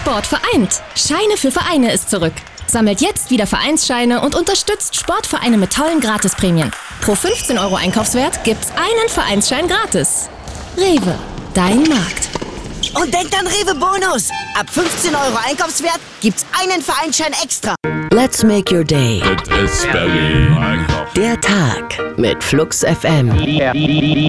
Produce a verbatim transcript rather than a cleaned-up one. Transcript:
Sport vereint. Scheine für Vereine ist zurück. Sammelt jetzt wieder Vereinsscheine und unterstützt Sportvereine mit tollen Gratisprämien. Pro fünfzehn Euro Einkaufswert gibt's einen Vereinsschein gratis. Rewe, dein Markt. Und denkt an Rewe Bonus. Ab fünfzehn Euro Einkaufswert gibt's einen Vereinsschein extra. Let's make your day. It is Berlin. Der Tag mit Flux F M.